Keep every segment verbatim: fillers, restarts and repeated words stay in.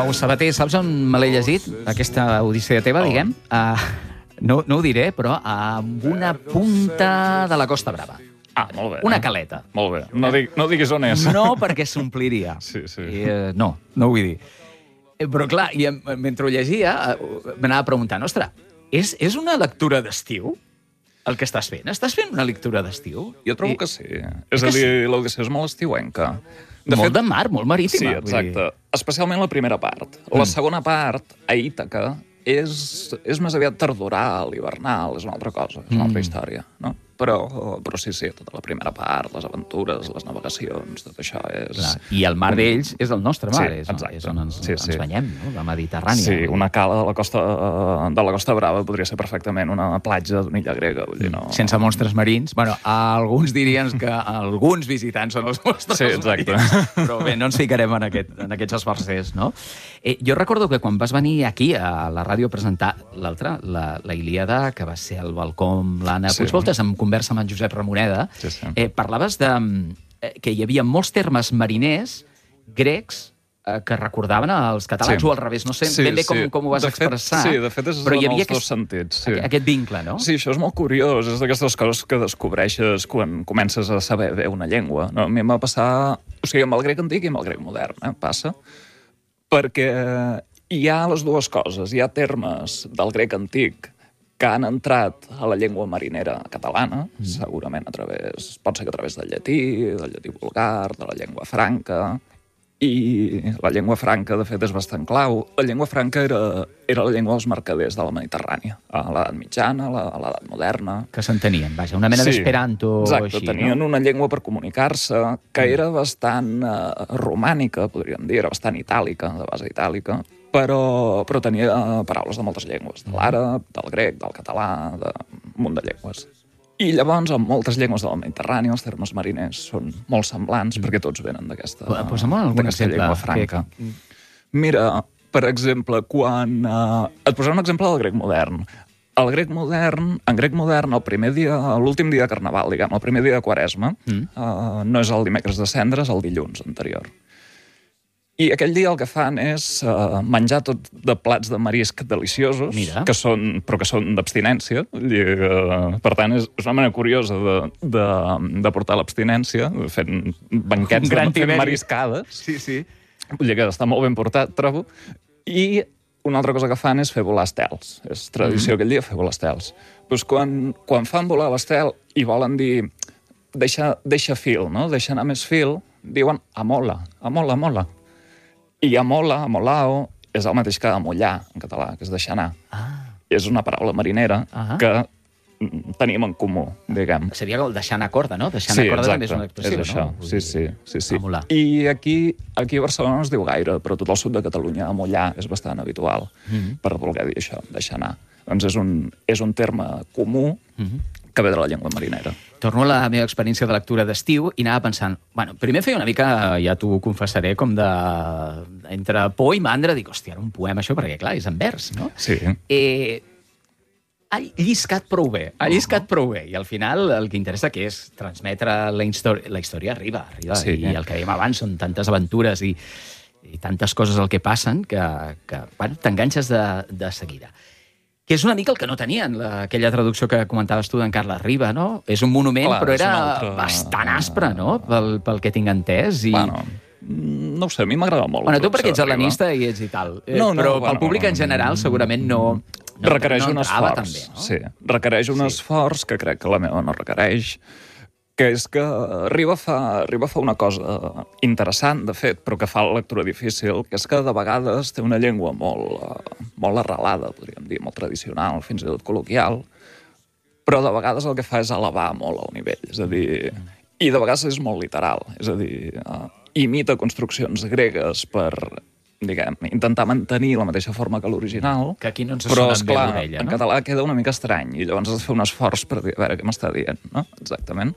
Pau Sabater, saps on me l'he llegit? Aquesta odissea teva, diguem? Uh, no, no ho diré, però amb una punta de la Costa Brava. Ah, molt bé. Una caleta. Molt bé. No, dig, no diguis on és. No, perquè s'ompliria. Sí, sí. I, uh, no, no ho vull dir. Eh, Però clar, i, em- mentre ho llegia, eh, m'anava preguntant, ostres, és, és una lectura d'estiu? El que estàs fent? Estàs fent una lectura d'estiu? Jo trobo I- que sí. És a dir, l'Odissea és molt estiuenca. De molt fet, de mar, molt marítima. Sí, exacte. Especialment la primera part. La Mm. segona part, a Ítaca, és, és més aviat tardoral, hivernal, és una altra cosa, és una altra Mm. història, no? Però, però sí, sí, tota la primera part, les aventures, les navegacions, tot això és... Clar. I el mar d'ells és el nostre mar, Sí, és, exacte. és on ens, Sí, ens sí. banyem, no? La Mediterrània. Sí, una cala de la Costa, de la Costa Brava podria ser perfectament una platja d'una illa grega, vull dir, no... Sense monstres marins. Bueno, alguns dirien que alguns visitants són els monstres Sí, exacte. marins. Però bé, no ens ficarem en, aquest, en aquests esforçers, no? Eh, jo recordo que quan vas venir aquí a la ràdio a presentar l'altra, la, la Ilíada, que va ser al balcó amb l'Anna Sí. Puigvoltes, en conversa amb en Josep Ramoneda, Sí, sí. eh, parlaves de, eh, que hi havia molts termes mariners grecs eh, que recordaven als catalans, Sí. o al revés, no sé Sí, ben bé com, sí. com ho vas De fet, expressar. sí, de fet és però hi en havia els dos sentits, sí. aquest, aquest vincle, no? Sí, això és molt curiós, és d'aquestes coses que descobreixes quan comences a saber bé una llengua. No? A mi em va passar, o sigui, amb el grec antic i amb el grec modern, eh? passa, perquè hi ha les dues coses. Hi ha termes del grec antic que han entrat a la llengua marinera catalana, mm. segurament a través, pot ser que a través del llatí, del llatí vulgar, de la llengua franca, i la llengua franca, de fet, és bastant clau. La llengua franca era, era la llengua dels mercaders de la Mediterrània, a l'edat mitjana, a la- a l'edat moderna. Que s'entenien, vaja, una mena Sí, d'esperanto exacte, així, tenien no? una llengua per comunicar-se que era bastant eh, romànica, podríem dir, era bastant itàlica, de base itàlica, però, però tenia eh, paraules de moltes llengües, de l'àrab, del grec, del català, de un munt de llengües. I llavors, en moltes llengües del Mediterrani, els termes mariners són molt semblants, mm. perquè tots venen d'aquesta Po- posa'm algun d'aquesta exemple, llengua franca. que- Mira, per exemple, quan... Eh, et posaré un exemple del grec modern. El grec modern, en grec modern, el primer dia, l'últim dia de Carnaval, diguem, el primer dia de Quaresma, mm. eh, no és el dimecres de Cendres, el dilluns anterior. I aquell dia el que fan és uh, menjar tot de plats de marisc deliciosos, Mira. que són, però que són d'abstinència. Vull dir, uh, per tant, és, és una manera curiosa de, de, de portar l'abstinència, fent banquets, Un gran de, fent tiberi. mariscades. Sí, sí. Vull dir que està molt ben portat, trobo. I una altra cosa que fan és fer volar estels. És tradició mm. aquell dia fer volar estels. Doncs quan, quan fan volar l'estel i volen dir deixa, deixa fil, no? Deixa anar més fil, diuen amola, amola, amola. I amola, amolao, és el mateix que amollar, en català, que és deixar anar. Ah, És una paraula marinera Ah. que mm, tenim en comú, diguem. seria el deixar anar corda, no? Deixar anar corda també és una expressió, és això. no? Vull Sí, dir, sí, sí, sí. amolar. I aquí, aquí a Barcelona no es diu gaire, però tot el sud de Catalunya, amollar és bastant habitual Mhm. per voler dir això, deixar anar. Doncs és un, és un terme comú Mhm. que ve de la llengua marinera. Torno a la meva experiència de lectura d'estiu i anava pensant, bueno, primer feia una mica, ja t'ho confessaré, com de... entre por i mandra, dic, hòstia, era un poema això, perquè clar, és en vers, no? Sí. Eh, ha lliscat prou bé, ha lliscat prou bé, i al final el que interessa que és transmetre la, història, la història arriba, arriba, Sí. i el que dèiem abans són tantes aventures i, i tantes coses el que passen que, que bueno, t'enganxes de, de seguida. Que és una mica el que no tenien, la, aquella traducció que comentaves tu d'en Carles Riba, no? És un monument, Clar, però és era un altre- bastant aspre, no?, pel, pel que tinc entès. I... Bueno, no ho sé, a mi m'agrada molt. Bueno, la tu perquè ets traducció de Riba. helenista i ets i tal, eh, No, no, però bueno, pel públic en general segurament no... no requereix no un entrava esforç. També, no? Sí, requereix un Sí. esforç que crec que la meva no requereix, que és que Riba fa, Riba fa una cosa interessant, de fet, però que fa la lectura difícil, que és que de vegades té una llengua molt, eh, molt arrelada, podríem dir, molt tradicional, fins i tot col·loquial, però de vegades el que fa és elevar molt el nivell, és a dir... I de vegades és molt literal, és a dir, eh, imita construccions gregues per, diguem, intentar mantenir la mateixa forma que l'original, Que aquí no ens però, sona bé esclar, l'orella, en no? català queda una mica estrany, i llavors has de fer un esforç per dir, a veure, què m'està dient, no? Exactament.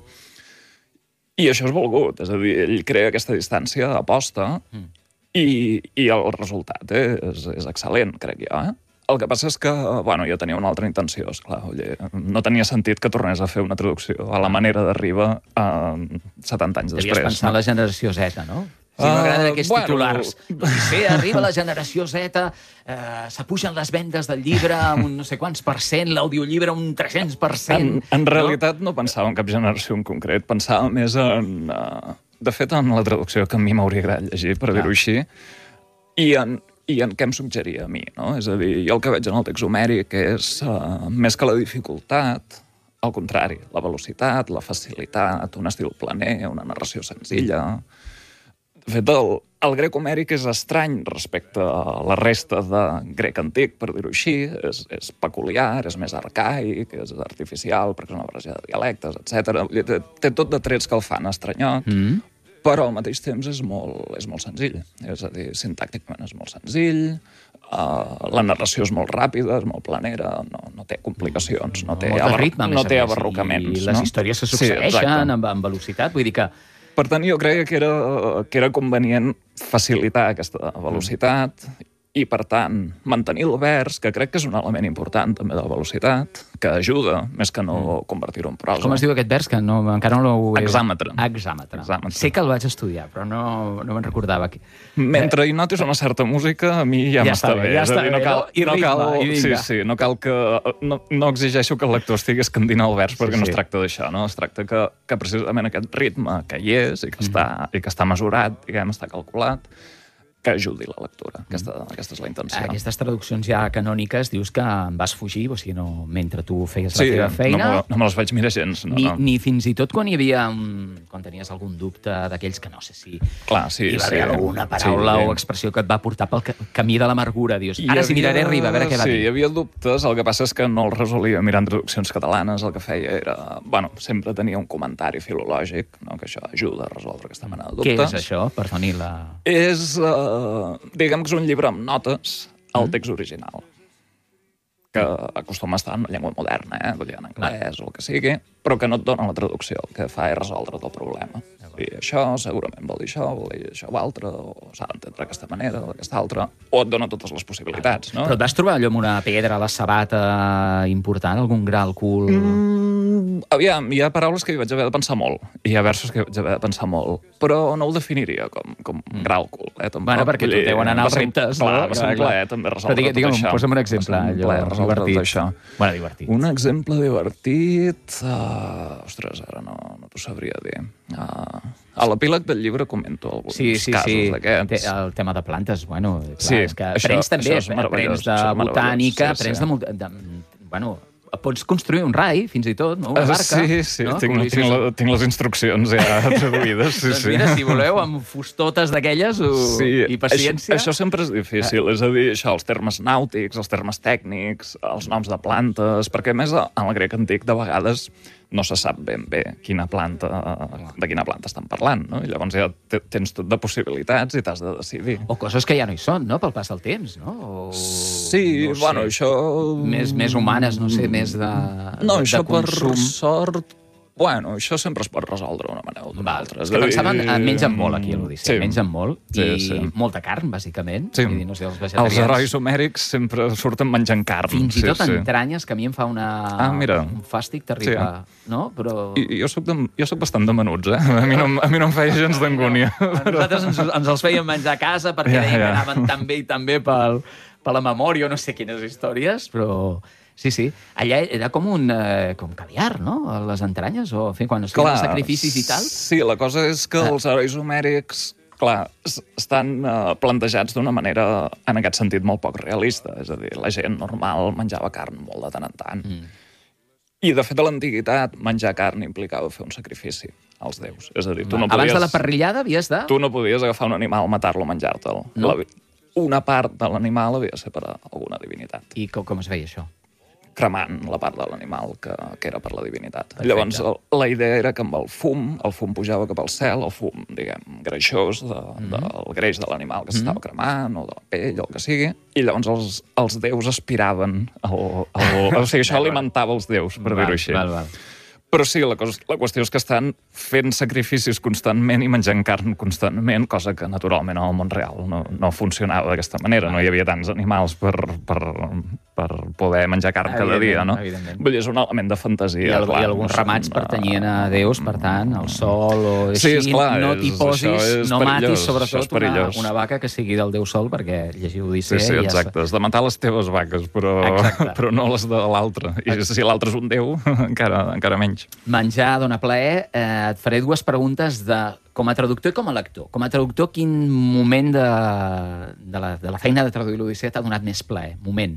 I això és volgut, és a dir, ell crea aquesta distància aposta Mm. i, i el resultat és, és excel·lent, crec jo, eh? El que passa és que, bueno, jo tenia una altra intenció, esclar, oye, no tenia sentit que tornés a fer una traducció a la manera d'Arriba eh, setanta anys Devies després. pensar en no? la generació Z, no? Sí, m'agraden aquests Uh, bueno. titulars. Sí, arriba la generació Z, eh, s'apugen les vendes del llibre un no sé quants per cent, l'audiollibre un tres-cents per cent. En, en realitat no pensava en cap generació en concret, pensava més en... Uh, de fet, en la traducció que a mi m'hauria agradat llegir, per dir-ho així, i en, i en què em suggeria a mi, no? És a dir, jo el que veig en el text homèric és, uh, més que la dificultat, al contrari, la velocitat, la facilitat, un estil planer, una narració senzilla. De fet, el, el grec homèric és estrany respecte a la resta de grec antic, per dir-ho així. És, és peculiar, és més arcaic, és artificial, perquè és una barreja de dialectes, etcètera. Té, té tot de trets que el fan estranyot, mm. però al mateix temps és molt, és molt senzill. És a dir, sintàcticament és molt senzill, uh, la narració és molt ràpida, és molt planera, no, no té complicacions, no té, molt de ritme, no té més, abarrocaments. I les no? històries se succeeixen sí, amb, amb velocitat, vull dir que... Per tant, jo creia que era, que era convenient facilitar aquesta velocitat i, per tant, mantenir el vers, que crec que és un element important també de la velocitat, que ajuda, més que no convertir-ho en prosa. Com es diu aquest vers? Que no, encara no l'ho... Hexàmetre. Hexàmetre. Hexàmetre. Sé que el vaig estudiar, però no, no me'n recordava. Mentre hi notis una certa música, a mi ja, Ja m'està està bé, bé. ja És a està dir, no bé, cal, no? I no ritme, cal, i vinga. sí, sí, no cal que... No, no exigeixo que el lector estigui escandint el vers, perquè Sí, no sí. es tracta d'això, no? Es tracta que, que precisament aquest ritme que hi és i que, està, i que està mesurat, diguem, està calculat, que ajudi la lectura. Aquesta, aquesta és la intenció. Aquestes traduccions ja canòniques dius que en vas fugir, o sigui, no, mentre tu feies Sí, la teva feina... no, me- no me les vaig mirar gens. No, ni, no. ni fins i tot quan hi havia... Un, quan tenies algun dubte d'aquells que no sé si... Clar, sí, hi va sí. haver alguna paraula Sí. o expressió que et va portar pel ca- camí de l'amargura. Dius, Hi ara si havia- miraré arriba, a veure què va sí, dir. hi havia dubtes, el que passa és que no el resolia mirant traduccions catalanes, el que feia era... Bueno, sempre tenia un comentari filològic, no? Que això ajuda a resoldre aquesta mena de Què dubtes. és això? Perdoni la... És, uh, diguem que és un llibre amb notes al text original, que acostuma a estar en una llengua moderna, eh? Vull dir, en anglès o el que sigui, però que no et dona la traducció, el que fa és resoldre el problema. I això segurament vol dir això, vol dir això o altre, o s'ha d'entendre d'aquesta manera o d'aquesta altra, o et dona totes les possibilitats, no? Però et vas trobar allò amb una pedra a la sabata important, algun gra al cul... Mm, aviam, hi ha paraules que hi vaig haver de pensar molt, i hi ha versos que hi vaig haver de pensar molt, però no ho definiria com, com mm. gra al cul, eh? Tampoc. Bueno, perquè tu deuen anar als Va ser- reptes, clar, no? va ser un Clar, plaer també Però resoldre digue, tot digue'm, això. posa'm un exemple, Va ser un allò, plaer resoldre tot divertit. això. Bueno, divertit. Un exemple divertit... Uh, ostres, ara no, no t'ho sabria dir. Uh, a l'epíleg del llibre comento alguns Sí, sí, casos sí. d'aquests. Té- El tema de plantes, bueno, clar, Sí, és que això- aprens també, això és meravellós, aprens de això és meravellós, botànica, sí, aprens sí. de, molt- de... Bueno, pots construir un rai, fins i tot, no? Una Uh, barca. sí, sí, no? tinc, Com li tinc, dius- la, tinc les instruccions ja traduïdes. Sí, Doncs sí. mira, si voleu, amb fustotes d'aquelles o... Sí, i paciència... Això, això sempre és difícil, és a dir, això, els termes nàutics, els termes tècnics, els noms de plantes, perquè a més en el grec antic de vegades no se sap ben bé quina planta, de quina planta estan parlant, no? I llavors ja te- tens tot de possibilitats i t'has de decidir. O coses que ja no hi són, no?, pel pas del temps, no? O... Sí, no sé, bueno, això... Més, més humanes, no sé, més de, No, de, això de consum. per sort... Bueno, això sempre es pot resoldre d'una manera o d'una Val. altra. És que pensaven, eh, mengen molt aquí a l'Odissea, Sí. mengen molt, Sí, i sí. molta carn, bàsicament. Sí. Vull dir, no sé, els Els vegetarians... herois homèrics sempre surten menjant carn. Fins i sí, tot sí. entranyes, que a mi em fa una... Ah, mira. un fàstic terrible, no? Però... I, i jo soc, de, jo soc bastant de menuts, eh? A mi no, a mi no em feia gens d'angúnia. A nosaltres ens, ens els feien menjar a casa perquè Ja, ja, ja. anaven tan bé i tan bé pel, per la memòria o no sé quines històries, però... Sí, sí. Allà era com un eh, com caviar, no? Les entranyes, o en fi, quan es feien els sacrificis i tal. Sí, la cosa és que els herois homèrics, clar, es- estan uh, plantejats d'una manera, en aquest sentit, molt poc realista. És a dir, la gent normal menjava carn molt de tant en tant. Mm. I, de fet, a l'antiguitat, menjar carn implicava fer un sacrifici als déus. És a dir, tu no Abans podies... de la parrillada havies de... Tu no podies agafar un animal, matar-lo, menjar-te'l. No. La- Una part de l'animal havia de ser per a alguna divinitat, I com, com es feia això? cremant la part de l'animal que, que era per la divinitat. Perfecte. Llavors, el, la idea era que amb el fum, el fum pujava cap al cel, el fum, diguem, greixós de, mm -hmm. del greix de l'animal que s'estava mm -hmm. cremant, o de la pell, o el que sigui, i llavors els, els déus aspiraven el, el, o sigui, això alimentava els déus, per dir-ho així. Val, val. Però sí, la, cosa, la qüestió és que estan fent sacrificis constantment i menjant carn constantment, cosa que naturalment en el món real no, no funcionava d'aquesta manera. No hi havia tants animals per, per, per poder menjar carn cada dia, no? Evidentment. Vull dir, és un element de fantasia. I, el, clar, i alguns no ramats són, pertanyien a déus, per tant, al sol o així. Sí, esclar, no t'hi és- posis, això és no perillós, matis, això és sobretot, una, perillós. una vaca que sigui del déu sol, perquè llegiu Sí, Odissea sí, i ja... exacte. Has de matar les teves vaques, però, Exacte. però no les de l'altre. I si l'altre és un déu, encara, encara menys. Menjar dona plaer. Eh, et faré dues preguntes de, com a traductor i com a lector. Com a traductor, quin moment de, de, la, de la feina de traduir l'Odissea t'ha donat més plaer? Moment.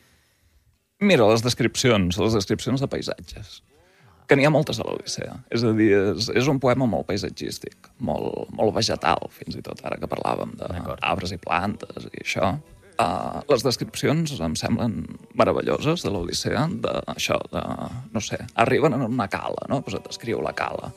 Mira, les descripcions, les descripcions de paisatges. Que n'hi ha moltes a l'Odissea. És a dir, és, és un poema molt paisatgístic, molt, molt vegetal, fins i tot ara que parlàvem d'arbres i plantes i això. Uh, les descripcions em semblen meravelloses de l'Odissea, d'això, de, no sé, arriben en una cala, no? Pues et descriu la cala.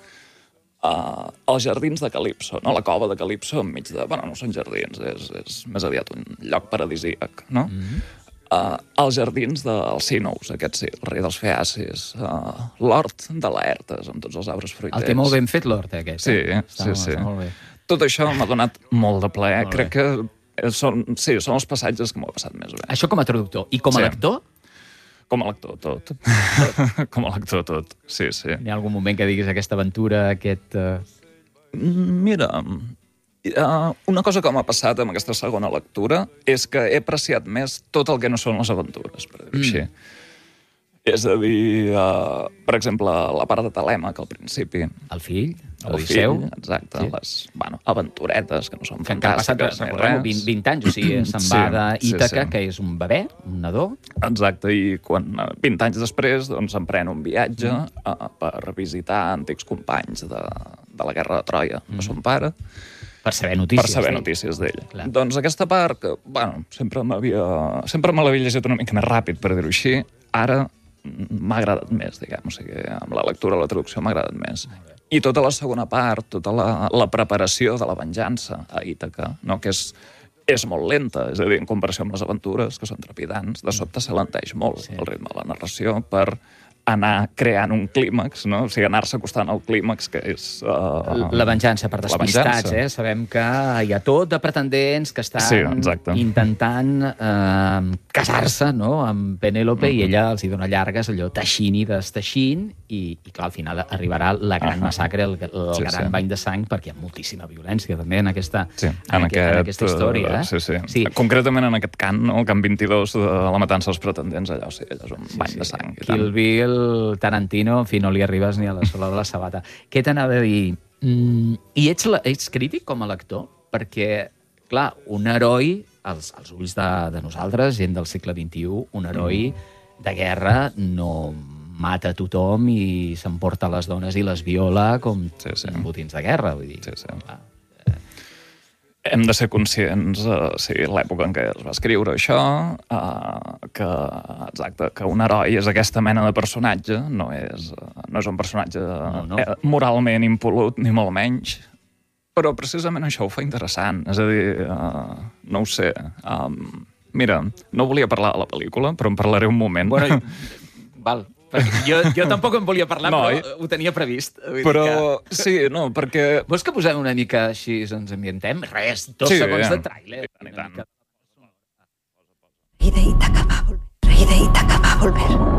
Uh, els jardins de Calipso, no? La cova de Calipso enmig de... Bueno, no són jardins, és, és més aviat un lloc paradisíac, no? Mm-hmm. Uh, els jardins dels Sínous, aquest sí, el rei dels Feacis, uh, l'hort de Laertes, amb tots els arbres fruiters. El té molt ben fet, l'hort, aquest. Sí, eh? sí, està, sí. Està molt bé. Tot això m'ha donat molt de plaer. Molt Crec que són, sí, són els passatges que m'ho he passat més bé. Això com a traductor. I com a Sí. lector, Com a lector, tot. Com a lector, tot. Sí, sí. hi ha algun moment que diguis aquesta aventura, aquest... Uh... Mira, uh, una cosa que m'ha passat amb aquesta segona lectura és que he apreciat més tot el que no són les aventures, per dir-ho Mm. així. És a dir, uh, per exemple, la part de Telèmac, al principi. El fill, El l'Odisseu. fill, exacte, Sí. sí. les bueno, aventuretes, que no són Que encara ha passat, fantàstiques ni recordem, res. vint, vint anys, o sigui, se'n Sí, va sí, d'Ítaca, sí. que és un bebè, un nadó. Exacte, i quan, eh, vint anys després doncs, emprèn un viatge Mm. uh, per visitar antics companys de, de la guerra de Troia, Mm. de son pare, Per saber notícies. per saber d'ell. notícies d'ell. Clar. Doncs aquesta part, que, bueno, sempre m'havia... Sempre me l'havia llegit una mica més ràpid, per dir-ho així, ara mm, m'ha agradat més, diguem. O sigui, amb la lectura, la traducció m'ha agradat més. I tota la segona part, tota la, la preparació de la venjança a Ítaca, no? Que és, és molt lenta, és a dir, en comparació amb les aventures, que són trepidants, de sobte s'alenteix molt Sí. el ritme de la narració per anar creant un clímax, no? O sigui, anar-se acostant al clímax, que és... Uh, La venjança per la despistats, venjança. eh? Sabem que hi ha tot de pretendents que estan Sí, exacte. intentant eh, casar-se, no?, amb Penèlope, Mm-hmm. i ella els hi dona llargues, allò teixint i desteixint, i, i clar, al final arribarà la gran Ah. massacre, el, el Sí, gran sí. bany de sang, perquè hi ha moltíssima violència també en aquesta, Sí, en, aquest, en aquesta història. Eh? Sí, sí. sí. Concretament en aquest cant, no? El cant vint-i-dos de la matança dels pretendents, allò sí, allò és un bany de sang. I Kill tant. Bill, Tarantino, en fi, no li arribes ni a la sola de la sabata. Què t'anava a dir? Mm, I ets, la- ets crític com a lector? Perquè, clar, un heroi, als, als ulls de, de nosaltres, gent del segle vint-i-u, un heroi de guerra no mata tothom i s'emporta les dones i les viola com Sí, sí. botins de guerra. Vull dir, Sí, sí. clar, Hem de ser conscients, uh, sí, l'època en què es va escriure això, uh, que, exacte, que un heroi és aquesta mena de personatge, no és, uh, no és un personatge No, no. eh, moralment impolut, ni molt menys, però precisament això ho fa interessant. És a dir, uh, no ho sé... Um, mira, no volia parlar de la pel·lícula, però en parlaré un moment. Bueno, val. Perquè jo, jo tampoc en volia parlar, No, però i- ho tenia previst. Vull dir però que... sí, no, perquè... Vols que posem una mica així, ens ambientem? Res, dos Sí, segons ja. de tràiler. I tant, i Una tant. mica. Rey de Ítaca va a volver. Rey de Ítaca va a volver.